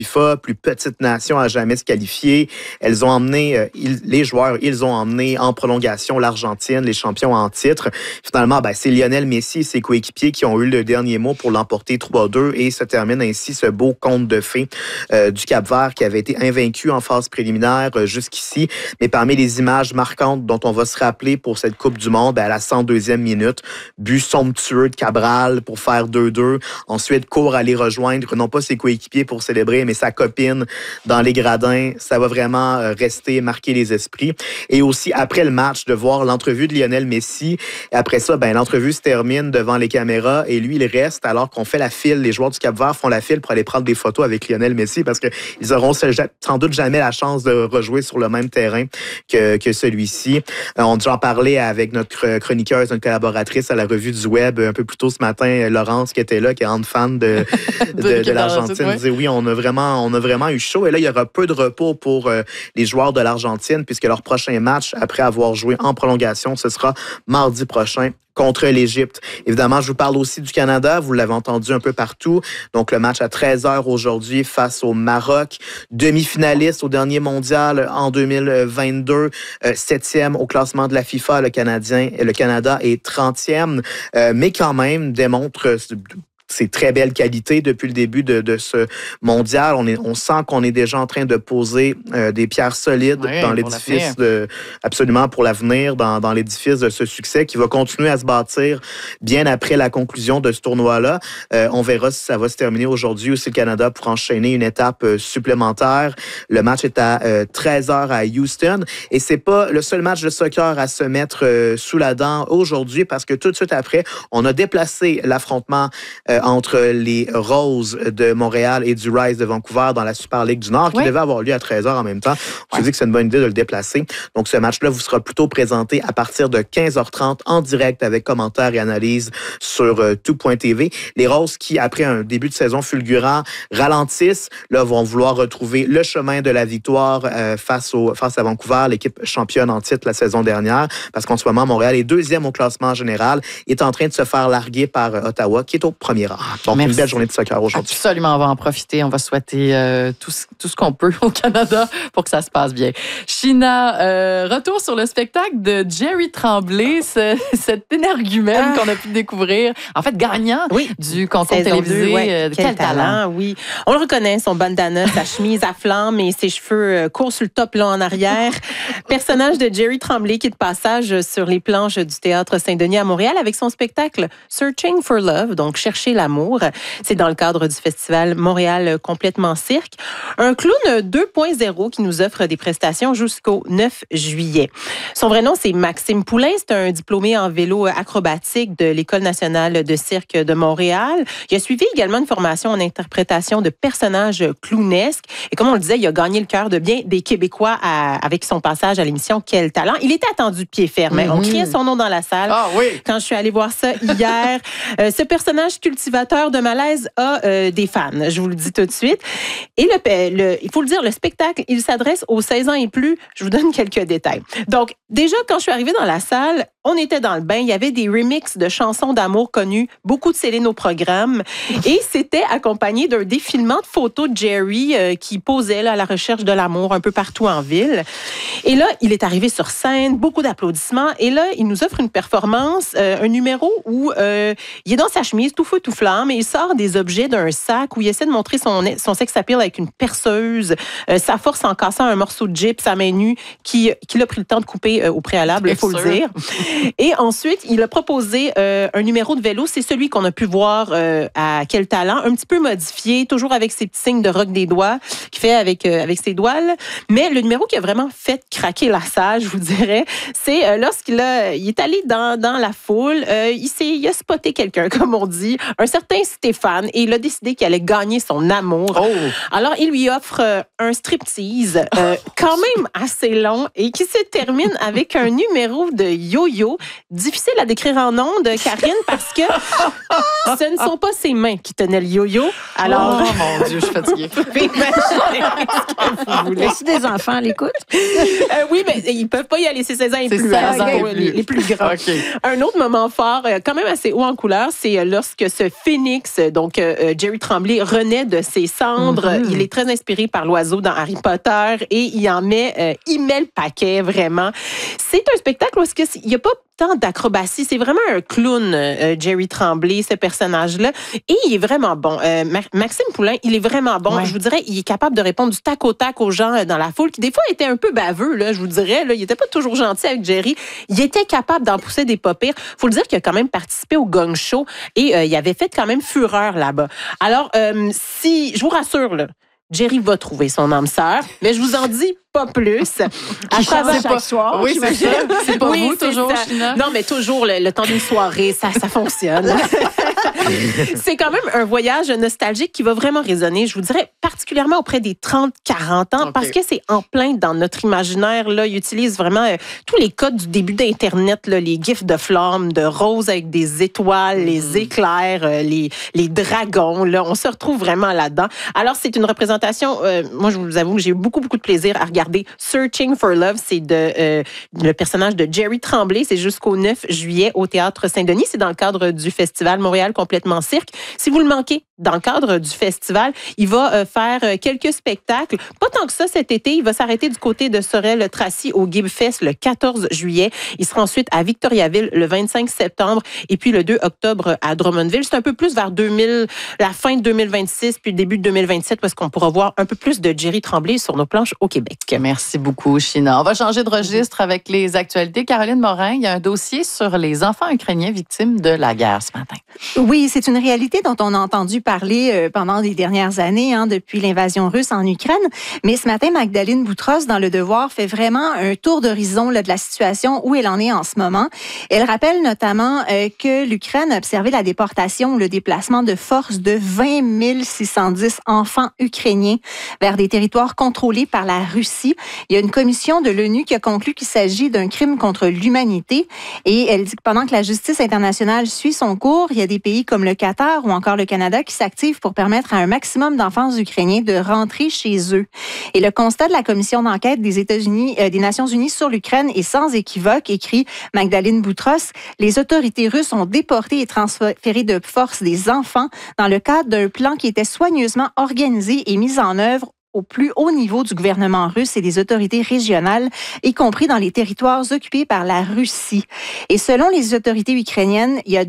FIFA, plus petite nation à jamais se qualifier. Elles ont emmené, les joueurs, ils ont emmené en prolongation l'Argentine, les champions en titre. Finalement, c'est Lionel Messi et ses coéquipiers qui ont eu le dernier mot pour l'emporter 3-2 et se termine ainsi ce beau conte de fées du Cap-Vert qui avait été invaincu en phase préliminaire jusqu'ici. Mais parmi les images marquantes dont on va se rappeler pour cette Coupe du Monde, à la 102e minute, but somptueux de Cabral pour faire 2-2. Ensuite, court aller rejoindre, non pas ses coéquipiers pour célébrer, mais sa copine dans les gradins. Ça va vraiment rester, marquer les esprits. Et aussi, après le match, de voir l'entrevue de Lionel Messi. Et après ça, l'entrevue se termine devant les caméras et lui, il reste alors qu'on fait la file. Les joueurs du Cap-Vert font la file pour aller prendre des photos avec Lionel Messi parce qu'ils auront sans doute jamais la chance de rejouer sur le même terrain que celui-ci. On a déjà parlé avec notre chroniqueuse, notre collaboratrice à la Revue du Web un peu plus tôt ce matin, Laurence, qui était là, qui est grande fan de l'Argentine. Elle disait oui, on a vraiment eu chaud. Et là, il y aura peu de repos pour les joueurs de l'Argentine puisque leur prochain match, après avoir joué en prolongation, ce sera mardi prochain contre l'Égypte. Évidemment, je vous parle aussi du Canada. Vous l'avez entendu un peu partout. Donc, le match à 13h aujourd'hui face au Maroc. Demi-finaliste au dernier mondial en 2022. 7e au classement de la FIFA. Le Canada est 30e. Mais quand même, démontre ses très belles qualités depuis le début de ce mondial. On sent qu'on est déjà en train de poser des pierres solides dans l'édifice absolument pour l'avenir, dans l'édifice de ce succès qui va continuer à se bâtir bien après la conclusion de ce tournoi-là. On verra si ça va se terminer aujourd'hui ou si le Canada pourra enchaîner une étape supplémentaire. Le match est à 13h à Houston et c'est pas le seul match de soccer à se mettre sous la dent aujourd'hui parce que tout de suite après, on a déplacé l'affrontement entre les Roses de Montréal et du Rise de Vancouver dans la Super League du Nord, qui devait avoir lieu à 13h en même temps. On s'est dit que c'est une bonne idée de le déplacer. Donc, ce match-là vous sera plutôt présenté à partir de 15h30 en direct avec commentaires et analyses sur tout.tv. Les Roses qui, après un début de saison fulgurant, ralentissent, là, vont vouloir retrouver le chemin de la victoire face à Vancouver, l'équipe championne en titre la saison dernière, parce qu'en ce moment, Montréal est 2e au classement général, est en train de se faire larguer par Ottawa, qui est au premier rang. Donc, une belle journée de soccer aujourd'hui. Absolument, on va en profiter. On va souhaiter tout ce qu'on peut au Canada pour que ça se passe bien. China, retour sur le spectacle de Jerry Tremblay, cet énergumène qu'on a pu découvrir. En fait, gagnant du concours télévisé. Quel talent, oui. On le reconnaît, son bandana, sa chemise à flammes et ses cheveux courts sur le top, là, en arrière. Personnage de Jerry Tremblay qui est de passage sur les planches du Théâtre Saint-Denis à Montréal avec son spectacle Searching for Love, donc Chercher l'amour. C'est dans le cadre du festival Montréal Complètement Cirque. Un clown 2.0 qui nous offre des prestations jusqu'au 9 juillet. Son vrai nom, c'est Maxime Poulain. C'est un diplômé en vélo acrobatique de l'École nationale de cirque de Montréal. Il a suivi également une formation en interprétation de personnages clownesques. Et comme on le disait, il a gagné le cœur de bien des Québécois avec son passage à l'émission Quel talent. Il était attendu de pied ferme. On criait son nom dans la salle. Quand je suis allée voir ça hier. Ce personnage cultivateur de malaise a des fans, je vous le dis tout de suite. Et il faut le dire, le spectacle, il s'adresse aux 16 ans et plus. Je vous donne quelques détails. Donc, déjà, quand je suis arrivée dans la salle, on était dans le bain. Il y avait des remixes de chansons d'amour connues, beaucoup de Céline au programme. Et c'était accompagné d'un défilement de photos de Jerry qui posait là, à la recherche de l'amour un peu partout en ville. Et là, il est arrivé sur scène, beaucoup d'applaudissements. Et là, il nous offre une performance, un numéro où il est dans sa chemise, tout feu, tout flamme, et il sort des objets d'un sac où il essaie de montrer son sex appeal avec une perceuse, sa force en cassant un morceau de Jeep, sa main nue, qu'il a pris le temps de couper au préalable, il faut le dire. Et ensuite, il a proposé un numéro de vélo. C'est celui qu'on a pu voir à Quel talent, un petit peu modifié, toujours avec ses petits signes de rock des doigts, qu'il fait avec ses doigts. Là. Mais le numéro qui a vraiment fait craquer la salle, je vous dirais, c'est lorsqu'il est allé dans la foule, il a spoté quelqu'un, comme on dit, un certain Stéphane, et il a décidé qu'il allait gagner son amour. Alors, il lui offre un striptease quand même assez long et qui se termine avec un numéro de yo-yo yo-yo. Difficile à décrire en ondes, Karine, parce que ce ne sont pas ses mains qui tenaient le yo-yo. Alors, oh mon Dieu, je suis fatiguée. vous pouvez imaginer ce que vous voulez. Si des enfants à l'écoute? Oui, mais ils peuvent pas y aller, c'est 16 ans et C'est plus. 16 ans Pour et plus. les plus grands. OK. Un autre moment fort, quand même assez haut en couleur, c'est lorsque ce phénix, donc Jerry Tremblay, renaît de ses cendres. Mm-hmm. Il est très inspiré par l'oiseau dans Harry Potter et il met le paquet, vraiment. C'est un spectacle où il n'y a pas tant d'acrobatie. C'est vraiment un clown, Jerry Tremblay, ce personnage-là. Et il est vraiment bon. Maxime Poulain, il est vraiment bon. Ouais. Je vous dirais, il est capable de répondre du tac au tac aux gens dans la foule, qui des fois étaient un peu baveux, là, je vous dirais. Là, il n'était pas toujours gentil avec Jerry. Il était capable d'en pousser des pas pires. Faut le dire qu'il a quand même participé au Gong Show et il avait fait quand même fureur là-bas. Alors, si, je vous rassure, là, Jerry va trouver son âme sœur, mais je vous en dis pas plus. Qui change chaque soir. Oui, c'est ça. C'est pas Oui, vous, c'est toujours, ça. China? Non, mais toujours le temps d'une soirée, ça fonctionne. C'est quand même un voyage nostalgique qui va vraiment résonner, je vous dirais, particulièrement auprès des 30-40 ans, parce que c'est en plein dans notre imaginaire. Là, il utilise vraiment tous les codes du début d'Internet, là, les gifs de flammes, de roses avec des étoiles, les éclairs, les dragons. Là, on se retrouve vraiment là-dedans. Alors, c'est une représentation, moi, je vous avoue que j'ai eu beaucoup de plaisir à regarder Searching for Love. C'est le personnage de Jerry Tremblay. C'est jusqu'au 9 juillet au Théâtre Saint-Denis. C'est dans le cadre du festival Montréal Complètement Cirque. Si vous le manquez, dans le cadre du festival, il va faire quelques spectacles. Pas tant que ça cet été. Il va s'arrêter du côté de Sorel-Tracy au Gibfest le 14 juillet. Il sera ensuite à Victoriaville le 25 septembre et puis le 2 octobre à Drummondville. C'est un peu plus vers la fin de 2026 puis le début de 2027 parce qu'on pourra voir un peu plus de Jerry Tremblay sur nos planches au Québec. Merci beaucoup, China. On va changer de registre avec les actualités. Caroline Morin, il y a un dossier sur les enfants ukrainiens victimes de la guerre ce matin. Oui, c'est une réalité dont on a entendu parler pendant les dernières années, depuis l'invasion russe en Ukraine. Mais ce matin, Magdalene Boutros, dans Le Devoir, fait vraiment un tour d'horizon de la situation où elle en est en ce moment. Elle rappelle notamment que l'Ukraine a observé la déportation ou le déplacement de force de 20 610 enfants ukrainiens vers des territoires contrôlés par la Russie. Il y a une commission de l'ONU qui a conclu qu'il s'agit d'un crime contre l'humanité. Et elle dit que pendant que la justice internationale suit son cours, il y a des pays comme le Qatar ou encore le Canada qui s'activent pour permettre à un maximum d'enfants ukrainiens de rentrer chez eux. Et le constat de la commission d'enquête des Nations Unies sur l'Ukraine est sans équivoque, écrit Magdalene Boutros. Les autorités russes ont déporté et transféré de force des enfants dans le cadre d'un plan qui était soigneusement organisé et mis en œuvre au plus haut niveau du gouvernement russe et des autorités régionales, y compris dans les territoires occupés par la Russie. Et selon les autorités ukrainiennes, il y a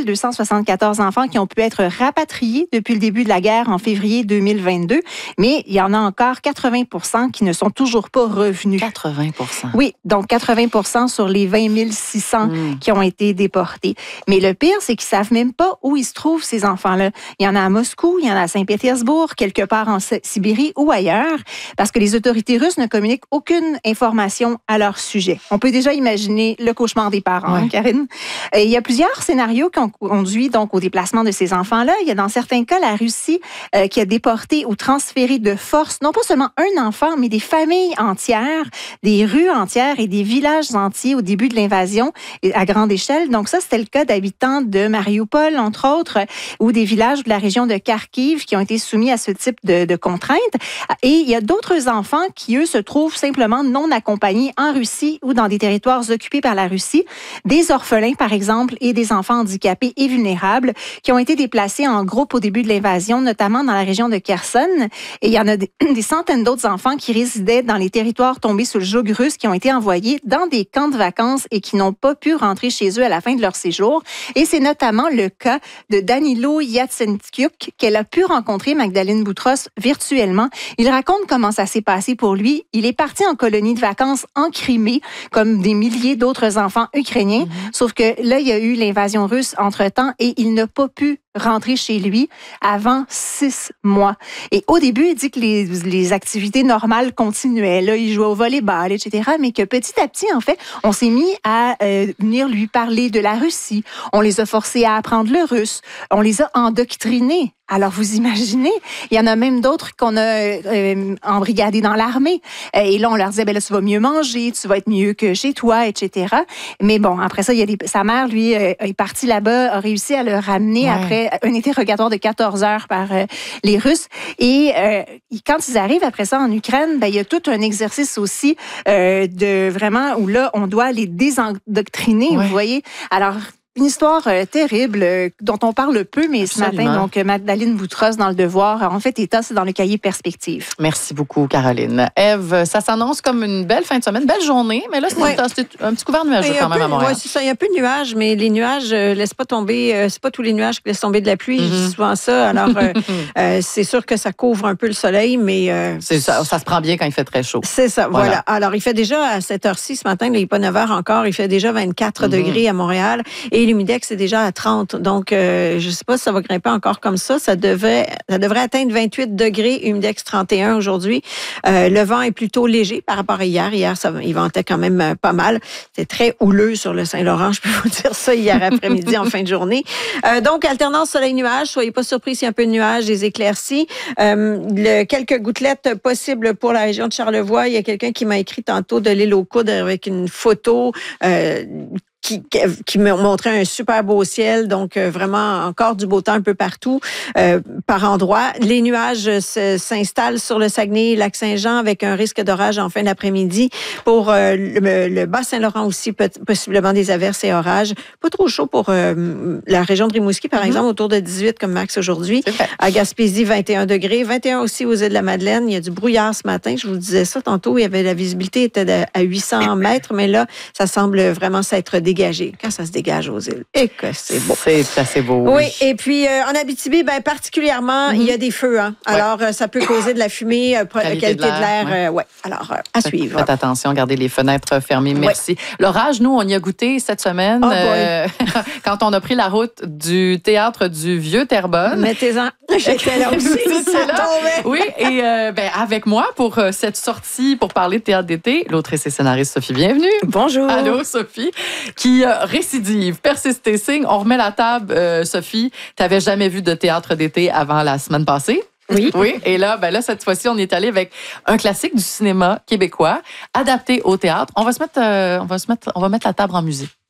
2274 enfants qui ont pu être rapatriés depuis le début de la guerre en février 2022, mais il y en a encore 80% qui ne sont toujours pas revenus. 80%. Oui, donc 80% sur les 20 600 qui ont été déportés. Mais le pire, c'est qu'ils savent même pas où ils se trouvent, ces enfants-là. Il y en a à Moscou, il y en a à Saint-Pétersbourg, quelque part en Sibérie ou ailleurs, parce que les autorités russes ne communiquent aucune information à leur sujet. On peut déjà imaginer le cauchemar des parents, Karine. Il y a plusieurs scénarios qui ont conduit donc au déplacement de ces enfants-là. Il y a dans certains cas la Russie qui a déporté ou transféré de force, non pas seulement un enfant, mais des familles entières, des rues entières et des villages entiers au début de l'invasion à grande échelle. Donc ça, c'était le cas d'habitants de Mariupol, entre autres, ou des villages de la région de Kharkiv qui ont été soumis à ce type de contraintes. Et il y a d'autres enfants qui, eux, se trouvent simplement non accompagnés en Russie ou dans des territoires occupés par la Russie. Des orphelins, par exemple, et des enfants handicapés et vulnérables qui ont été déplacés en groupe au début de l'invasion, notamment dans la région de Kherson. Et il y en a des centaines d'autres enfants qui résidaient dans les territoires tombés sous le joug russe qui ont été envoyés dans des camps de vacances et qui n'ont pas pu rentrer chez eux à la fin de leur séjour. Et c'est notamment le cas de Danilo Yatsentyuk qu'elle a pu rencontrer, Magdalene Boutros, virtuellement. Il raconte comment ça s'est passé pour lui. Il est parti en colonie de vacances en Crimée, comme des milliers d'autres enfants ukrainiens. Sauf que là, il y a eu l'invasion russe entre-temps et il n'a pas pu rentrer chez lui avant 6 mois. Et au début, il dit que les activités normales continuaient. Là, il jouait au volleyball, etc. Mais que petit à petit, en fait, on s'est mis à venir lui parler de la Russie. On les a forcés à apprendre le russe. On les a endoctrinés Alors, vous imaginez, il y en a même d'autres qu'on a embrigadés dans l'armée. Et là, on leur disait, ben là, tu vas mieux manger, tu vas être mieux que chez toi, etc. Mais bon, après ça, sa mère, lui, est partie là-bas, a réussi à le ramener après un interrogatoire de 14 heures par les Russes. Et quand ils arrivent après ça en Ukraine, ben, il y a tout un exercice aussi de vraiment où là, on doit les désendoctriner, vous voyez. Alors, une histoire terrible dont on parle peu, mais ce matin, donc Magdalene Boutros dans Le Devoir, en fait, c'est dans le cahier Perspective. Merci beaucoup, Caroline. Ève, ça s'annonce comme une belle fin de semaine, belle journée, mais là, c'est un petit couvert nuageux quand même à Montréal. Oui, c'est ça. Il y a un peu de nuages, mais les nuages ne laissent pas tomber. C'est pas tous les nuages qui laissent tomber de la pluie. Je dis souvent ça. Alors, c'est sûr que ça couvre un peu le soleil, mais... ça se prend bien quand il fait très chaud. C'est ça, voilà. Alors, il fait déjà à cette heure-ci, ce matin, il n'est pas 9 heures encore, il fait déjà 24 degrés à Montréal. Et l'humidex est déjà à 30. Donc, je ne sais pas si ça va grimper encore comme ça. Ça devrait atteindre 28 degrés, humidex 31 aujourd'hui. Le vent est plutôt léger par rapport à hier. Hier, il ventait quand même pas mal. C'était très houleux sur le Saint-Laurent, je peux vous dire ça, hier après-midi en fin de journée. Donc, alternance soleil-nuage. Soyez pas surpris s'il y a un peu de nuages, des éclaircies. Quelques gouttelettes possibles pour la région de Charlevoix. Il y a quelqu'un qui m'a écrit tantôt de l'île aux Coudes avec une photo qui me montrait un super beau ciel, donc vraiment encore du beau temps un peu partout, par endroits. Les nuages s'installent sur le Saguenay, Lac-Saint-Jean, avec un risque d'orage en fin d'après-midi. Pour le Bas-Saint-Laurent aussi, possiblement des averses et orages. Pas trop chaud pour la région de Rimouski, par exemple, autour de 18 comme max aujourd'hui. À Gaspésie, 21 degrés. 21 aussi aux îles de la Madeleine. Il y a du brouillard ce matin. Je vous disais ça tantôt. La visibilité était à 800 mètres, mais là, ça semble vraiment s'être dégagé. Quand ça se dégage aux îles. Et que c'est beau. C'est assez beau. Oui, et puis en Abitibi, particulièrement, il y a des feux. Hein. Alors, ça peut causer de la fumée, qualité de l'air. Alors, à suivre. Faites attention, gardez les fenêtres fermées. Merci. L'orage, nous, on y a goûté cette semaine quand on a pris la route du théâtre du Vieux-Terrebonne. Mettez-en. J'étais là aussi. Oui, et avec moi pour cette sortie pour parler de théâtre d'été, l'autrice et scénariste Sophie Bienvenue. Bonjour. Allô, Sophie. Qui récidive, persiste et signe. On remet la table, Sophie. Tu n'avais jamais vu de théâtre d'été avant la semaine passée? Oui. Oui. Et là, cette fois-ci, on est allé avec un classique du cinéma québécois, adapté au théâtre. On va mettre la table en musique.